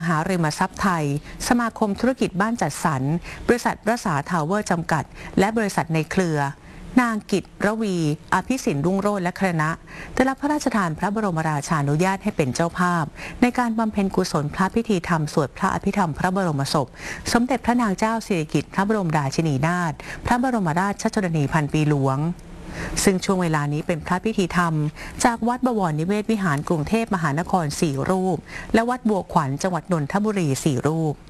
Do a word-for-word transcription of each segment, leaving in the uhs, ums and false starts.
หาริมทรัพย์ไทยสมาคมธุรกิจบ้านจัดสรรบริษัทรัศาทาวเวอร์จำกัดและบริษัทในเครือนางกิตระวีอภิสินรุ่งโรจน์และคณะได้รับพระราชทานพระบรมราชานุญาตให้เป็นเจ้าภาพในการบำเพ็ญกุศลพระพิธีธรรมสวดพระอภิธรรมพระบรมศพสมเด็จพระนางเจ้าสิริกิติ์พระบรมราชินีนาถพระบรมราชชนนีพันปีหลวงซึ่งช่วงเวลานี้เป็นพระพิธีธรรมจากวัดบวรนิเวศวิหารกรุงเทพมหานครสี่รูปและวัดบัวขวัญจังหวัดนนทบุรีสี่รูป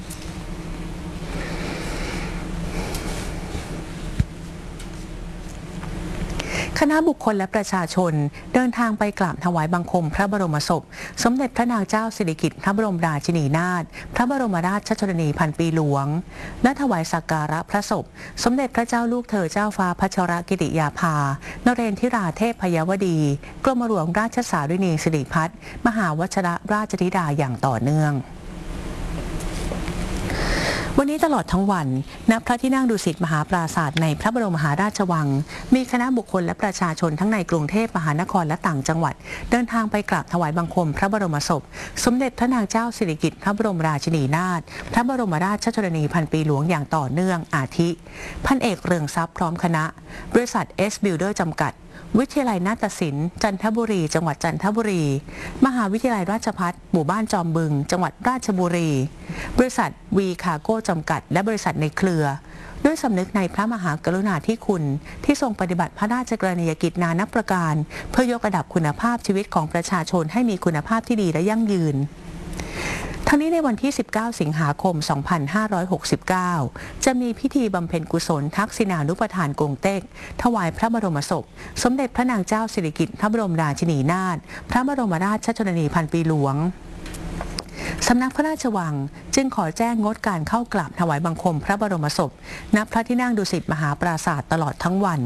คณะบุคคลและประชาชนเดินทางไปกราบถวายบังคมพระบรมศพสมเด็จพระนางเจ้าสิริกิติ์พระบรมราชินีนาถพระบรมราชชนนีพันปีหลวงและถวายสักการะพระศพสมเด็จพระเจ้าลูกเธอเจ้าฟ้าพัชรกิติยาภานเรนทิราเทพพยวดีกรมหลวงราชสารินีสิริพัฒน์มหาวชิรราชธิดาอย่างต่อเนื่องวันนี้ตลอดทั้งวันณพระที่นั่งดุสิตมหาปราสาทในพระบรมมหาราชวังมีคณะบุคคลและประชาชนทั้งในกรุงเทพมหานครและต่างจังหวัดเดินทางไปกราบถวายบังคมพระบรมศพสมเด็จพระนางเจ้าสิริกิติ์พระบรมราชินีนาถพระบรมราชชนนีพันปีหลวงอย่างต่อเนื่องอาทิพันเอกเรืองทรัพย์พร้อมคณะบริษัท เอส บิลเดอร์ จำกัดวิทยาลัยนาฏศิลป์จันทบุรีจังหวัดจันทบุรีมหาวิทยาลัยราชภัฏหมู่บ้านจอมบึงจังหวัดราชบุรีบริษัทวีคาโก้จำกัดและบริษัทในเครือด้วยสำนึกในพระมหากรุณาธิคุณที่ทรงปฏิบัติพระราชกรณียกิจนานับประการเพื่อยกระดับคุณภาพชีวิตของประชาชนให้มีคุณภาพที่ดีและยั่งยืนทั้งนี้ในวันที่ สิบเก้า สิงหาคม สองพันห้าร้อยหกสิบเก้า จะมีพิธีบำเพ็ญกุศลทักษิณานุปทานกงเต็กถวายพระบรมศพสมเด็จพระนางเจ้าสิริกิติ์พระบรมราชินีนาถพระบรมราชชนนีพันปีหลวงสำนักพระราชวังจึงขอแจ้งงดการเข้ากราบถวายบังคมพระบรมศพณพระที่นั่งดุสิตมหาปราสาทตลอดทั้งวัน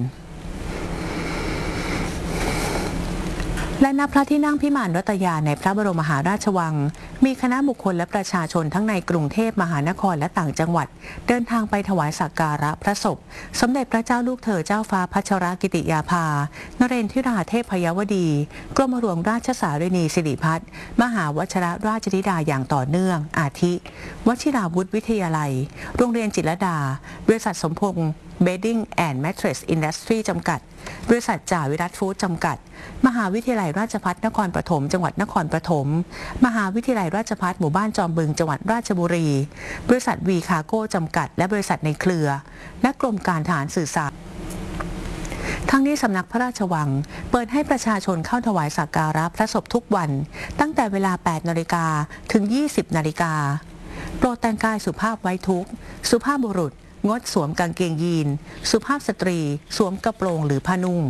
และณพระที่นั่งพิมานรัตยาในพระบรมมหาราชวังมีคณะบุคคลและประชาชนทั้งในกรุงเทพมหานครและต่างจังหวัดเดินทางไปถวายสักการะพระศพสมเด็จพระเจ้าลูกเธอเจ้าฟ้าพัชรกิติยาภานเรนทิราเทพพยวดีกรมหลวงราชสารินีสิริพัฒน์มหาวชิรราชธิดาอย่างต่อเนื่องอาทิวชิราวุธวิทยาลัยโรงเรียนจิตรลดาบริษัทสมพงษ์Bedding and Mattress Industry จำกัดบริษัทจ่าวิรัตฟู้ดจำกัดมหาวิทยาลัยราชภัฏนครปฐมจังหวัดนครปฐมมหาวิทยาลัยราชภัฏหมู่บ้านจอมบึงจังหวัดราชบุรีบริษัทวีคาโก้จำกัดและบริษัทในเครือและกรมการทหารสื่อสารทั้งนี้สำนักพระราชวังเปิดให้ประชาชนเข้าถวายสักการะพระศพทุกวันตั้งแต่เวลา แปดนาฬิกา ถึง ยี่สิบนาฬิกาโปรดแต่งกายสุภาพไว้ทุกข์สุภาพบุรุษงดสวมกางเกงยีนสุภาพสตรีสวมกระโปรงหรือผ้านุ่ง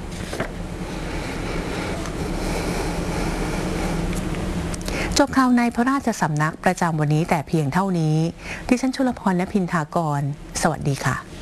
จบข่าวในพระราชสำนักประจำวันนี้แต่เพียงเท่านี้ดิฉันชุลพรและพินทากรสวัสดีค่ะ